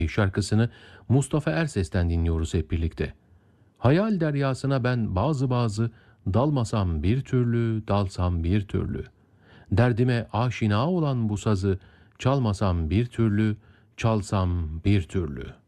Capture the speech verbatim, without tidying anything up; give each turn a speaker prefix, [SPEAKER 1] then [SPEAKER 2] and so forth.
[SPEAKER 1] şarkısını Mustafa Erses'ten dinliyoruz hep birlikte. Hayal deryasına ben bazı bazı dalmasam bir türlü, dalsam bir türlü. Derdime aşina olan bu sazı çalmasam bir türlü, çalsam bir türlü.